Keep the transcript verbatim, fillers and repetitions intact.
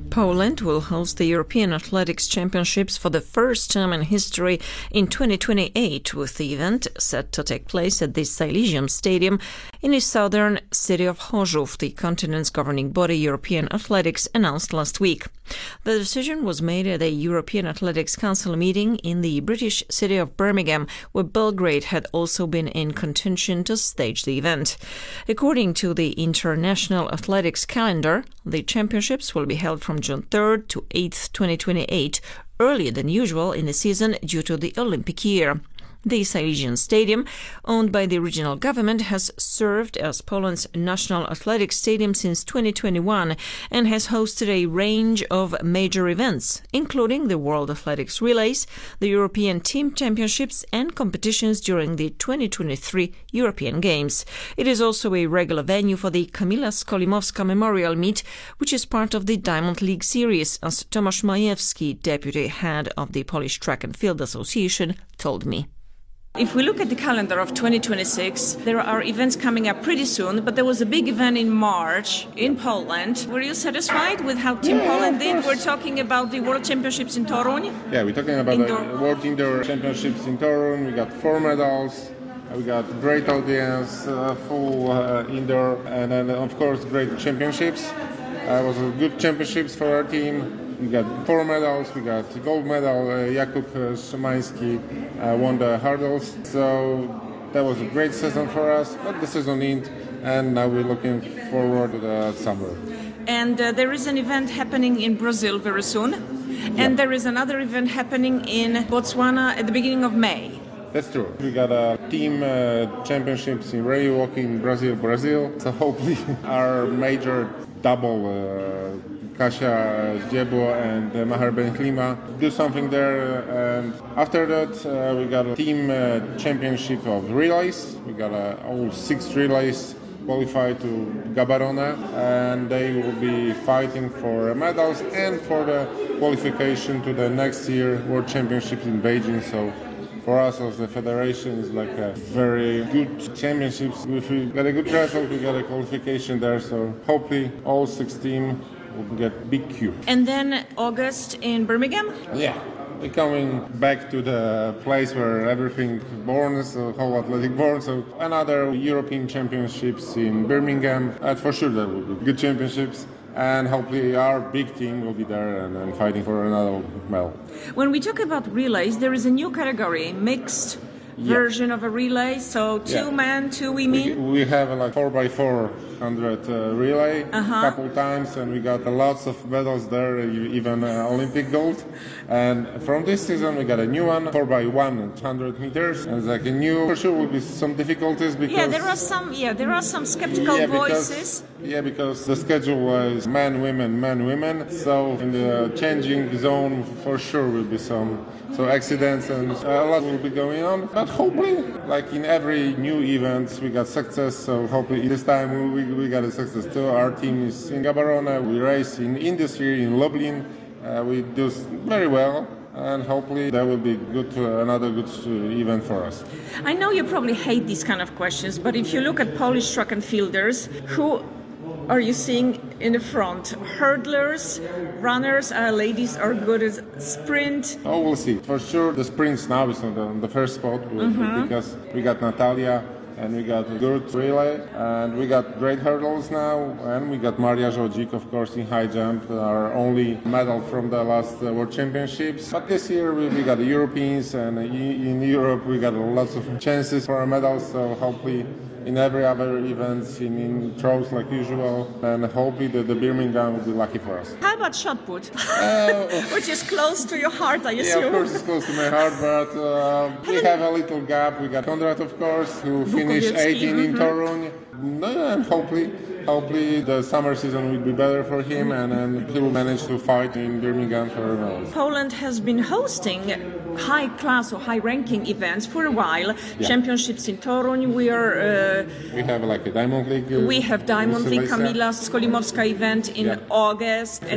Poland will host the European Athletics Championships for the first time in history in twenty twenty-eight, with the event set to take place at the Silesium Stadium in the southern city of Chorzów, the continent's governing body. European Athletics announced last week. The decision was made at a European Athletics Council meeting in the British city of Birmingham, where Belgrade had also been in contention to stage the event. According to the International Athletics calendar, the championships will be held from June third to eighth, twenty twenty-eight, earlier than usual in the season due to the Olympic year. The Silesian Stadium, owned by the regional government, has served as Poland's national athletics stadium since twenty twenty-one and has hosted a range of major events, including the World Athletics Relays, the European Team Championships, and competitions during the twenty twenty-three European Games. It is also a regular venue for the Kamila Skolimowska Memorial Meet, which is part of the Diamond League series, as Tomasz Majewski, deputy head of the Polish Track and Field Association, told me. If we look at the calendar of twenty twenty-six, there are events coming up pretty soon, but there was a big event in March in Poland. Were you satisfied with how Team yeah, Poland did? We're talking about the World Championships in Toruń. Yeah, we're talking about Indoor. the World Indoor Championships in Toruń. We got four medals. We got great audience, uh, full uh, indoor, and then of course great championships. Uh, it was a good championships for our team. We got four medals. We got gold medal. Uh, Jakub uh, Szymański uh, won the hurdles. So that was a great season for us. But the season ended, and now we're looking forward to the summer. And uh, there is an event happening in Brazil very soon. And yeah. there is another event happening in Botswana at the beginning of May. That's true. We got a team uh, championships in rail walking in Brazil, Brazil. So hopefully our major double, uh, Kasia Dziebo and uh, Maher Ben-Klima, do something there. And after that, uh, we got a team uh, championship of relays. We got uh, all six relays qualified to Gaborone, and they will be fighting for medals and for the qualification to the next year World Championships in Beijing. So for us as the federation, it's like a very good championships. If we got a good result, we got a qualification there. So hopefully all six teams will get big Q. And then August in Birmingham? Yeah. We're coming back to the place where everything born, so whole athletic born. So another European Championships in Birmingham. And for sure there will be good championships. And hopefully our big team will be there and, and fighting for another medal. When we talk about relays, there is a new category, mixed yeah. version of a relay. So two yeah. men, two women. We, we have like four by four hundred uh, relay a uh-huh. couple times, and we got uh, lots of medals there, even uh, Olympic gold. And from this season we got a new one, four by one hundred meters. And it's like a new. For sure will be some difficulties because yeah, there are some. Yeah, there are some skeptical yeah, voices. Because, yeah, because the schedule was men, women, men, women. So in the changing zone, for sure will be some so accidents and a lot will be going on. But hopefully, like in every new event, we got success. So hopefully this time we we got a success too. Our team is in Gaborone. We race in industry in Lublin. Uh, we do very well. And hopefully that will be good, uh, another good uh, event for us. I know you probably hate these kind of questions, but if you look at Polish track and fielders, who are you seeing in the front? Hurdlers, runners, uh, ladies are good at sprint? Oh, we'll see. For sure, the sprints now is on the, on the first spot mm-hmm. because we got Natalia. And we got a good relay, and we got great hurdles now, and we got Maria Żodzik, of course, in high jump, our only medal from the last uh, World Championships. But this year we, we got the Europeans, and in, in Europe we got lots of chances for our medals, so hopefully in every other events, in, in throws like usual, and hopefully the, the Birmingham will be lucky for us. How about shot put? Uh, Which is close to your heart, I assume. Yeah, of course it's close to my heart, but uh, we have a little gap. We got Konrad, of course, who finished eighteen mm-hmm. in Toruń. No, and hopefully, hopefully the summer season will be better for him, and, and he will manage to fight in Birmingham for medals. Poland has been hosting high-class or high-ranking events for a while. Yeah. Championships in Toruń. We are. Uh, we have like a Diamond League. Uh, we have Diamond League. Kamila Skolimowska event in yeah. August at